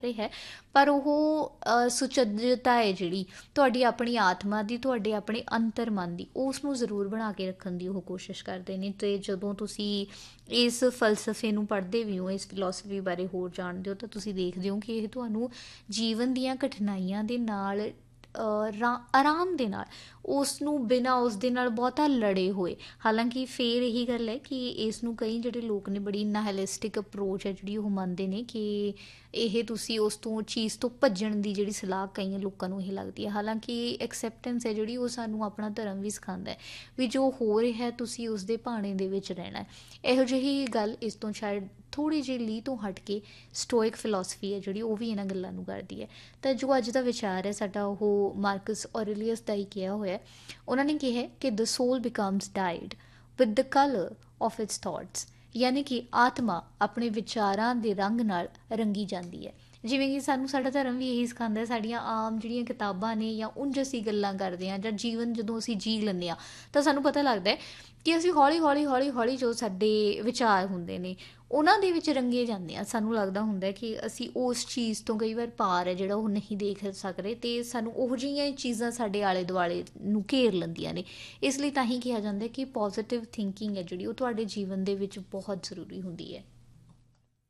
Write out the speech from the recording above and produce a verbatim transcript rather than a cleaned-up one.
ਹੈ, ਪਰ ਉਹ ਅ, ਸੁਚੱਜਤਾ ਹੈ ਜਿਹੜੀ ਤੁਹਾਡੀ ਆਪਣੀ ਆਤਮਾ ਦੀ, ਤੁਹਾਡੇ ਆਪਣੇ ਅੰਤਰ ਮਨ ਦੀ, ਉਸ ਨੂੰ ਜ਼ਰੂਰ ਬਣਾ ਕੇ ਰੱਖਣ ਦੀ ਉਹ ਕੋਸ਼ਿਸ਼ ਕਰਦੇ ਨੇ। ਅਤੇ ਜਦੋਂ ਤੁਸੀਂ ਇਸ ਫਲਸਫੇ ਨੂੰ ਪੜ੍ਹਦੇ ਵੀ ਹੋ, ਇਸ ਫਿਲੋਸਫੀ ਬਾਰੇ ਹੋਰ ਜਾਣਦੇ ਹੋ, ਤਾਂ ਤੁਸੀਂ ਦੇਖਦੇ ਹੋ ਕਿ ਇਹ ਤੁਹਾਨੂੰ ਜੀਵਨ ਦੀਆਂ ਕਠਿਨਾਈਆਂ ਦੇ ਨਾਲ ਅ, ਰਾ ਆਰਾਮ ਦੇ ਨਾਲ, ਉਸ ਨੂੰ ਬਿਨਾਂ ਉਸ ਦੇ ਨਾਲ ਬਹੁਤਾ ਲੜੇ ਹੋਏ, ਹਾਲਾਂਕਿ ਫਿਰ ਇਹੀ ਗੱਲ ਹੈ ਕਿ ਇਸ ਨੂੰ ਕਈ ਜਿਹੜੇ ਲੋਕ ਨੇ ਬੜੀ ਨਾਇਲਿਸਟਿਕ ਅਪਰੋਚ ਹੈ ਜਿਹੜੀ ਉਹ ਮੰਨਦੇ ਨੇ ਕਿ ਇਹ ਤੁਸੀਂ ਉਸ ਤੋਂ ਚੀਜ਼ ਤੋਂ ਭੱਜਣ ਦੀ ਜਿਹੜੀ ਸਲਾਹ ਕਈਆਂ ਲੋਕਾਂ ਨੂੰ ਇਹ ਲੱਗਦੀ ਹੈ। ਹਾਲਾਂਕਿ ਐਕਸੈਪਟੈਂਸ ਹੈ ਜਿਹੜੀ ਉਹ ਸਾਨੂੰ ਆਪਣਾ ਧਰਮ ਵੀ ਸਿਖਾਉਂਦਾ ਹੈ ਵੀ ਜੋ ਹੋ ਰਿਹਾ ਤੁਸੀਂ ਉਸ ਦੇ ਭਾਣੇ ਦੇ ਵਿੱਚ ਰਹਿਣਾ। ਇਹੋ ਜਿਹੀ ਗੱਲ ਇਸ ਤੋਂ ਸ਼ਾਇਦ ਥੋੜ੍ਹੀ ਜਿਹੀ ਲੀਹ ਤੋਂ ਹਟ ਕੇ ਸਟੋਇਕ ਫਿਲੋਸਫੀ ਹੈ ਜਿਹੜੀ ਉਹ ਵੀ ਇਹਨਾਂ ਗੱਲਾਂ ਨੂੰ ਕਰਦੀ ਹੈ। ਤਾਂ ਜੋ ਅੱਜ ਦਾ ਵਿਚਾਰ ਹੈ ਸਾਡਾ ਉਹ ਮਾਰਕਸ ਔਰੇਲੀਅਸ ਦਾ ਹੀ ਕਿਹਾ ਹੋਇਆ। ਉਹਨਾਂ ਨੇ ਕਿਹਾ ਕਿ ਦ ਸੋਲ becomes died with the colour of its thoughts, ਯਾਨੀ ਕਿ ਆਤਮਾ ਆਪਣੇ ਵਿਚਾਰਾਂ ਦੇ ਰੰਗ ਨਾਲ ਰੰਗੀ ਜਾਂਦੀ ਹੈ। ਜਿਵੇਂ ਕਿ ਸਾਨੂੰ ਸਾਡਾ ਧਰਮ ਵੀ ਇਹੀ ਸਿਖਾਉਂਦਾ, ਸਾਡੀਆਂ ਆਮ ਜਿਹੜੀਆਂ ਕਿਤਾਬਾਂ ਨੇ ਜਾਂ ਉਂਝ ਅਸੀਂ ਗੱਲਾਂ ਕਰਦੇ ਹਾਂ ਜਾਂ ਜੀਵਨ ਜਦੋਂ ਅਸੀਂ ਜੀ ਲੈਂਦੇ ਹਾਂ ਤਾਂ ਸਾਨੂੰ ਪਤਾ ਲੱਗਦਾ ਕਿ ਅਸੀਂ ਹੌਲੀ ਹੌਲੀ ਹੌਲੀ ਹੌਲੀ ਜੋ ਸਾਡੇ ਵਿਚਾਰ ਹੁੰਦੇ ਨੇ ਉਹਨਾਂ ਦੇ ਵਿੱਚ ਰੰਗੇ ਜਾਂਦੇ ਹਾਂ। ਸਾਨੂੰ ਲੱਗਦਾ ਹੁੰਦਾ ਕਿ ਅਸੀਂ ਉਸ ਚੀਜ਼ ਤੋਂ ਕਈ ਵਾਰ ਪਾਰ ਹੈ ਜਿਹੜਾ ਉਹ ਨਹੀਂ ਦੇਖ ਸਕਦੇ, ਅਤੇ ਸਾਨੂੰ ਉਹੋ ਜਿਹੀਆਂ ਚੀਜ਼ਾਂ ਸਾਡੇ ਆਲੇ ਦੁਆਲੇ ਨੂੰ ਘੇਰ ਲੈਂਦੀਆਂ ਨੇ। ਇਸ ਲਈ ਤਾਂ ਹੀ ਕਿਹਾ ਜਾਂਦਾ ਕਿ ਪੋਜ਼ੀਟਿਵ ਥਿੰਕਿੰਗ ਹੈ ਜਿਹੜੀ ਉਹ ਤੁਹਾਡੇ ਜੀਵਨ ਦੇ ਵਿੱਚ ਬਹੁਤ ਜ਼ਰੂਰੀ ਹੁੰਦੀ ਹੈ।